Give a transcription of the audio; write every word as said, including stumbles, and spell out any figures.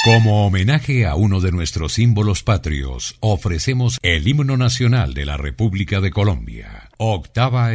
Como homenaje a uno de nuestros símbolos patrios, ofrecemos el himno nacional de la República de Colombia. Octava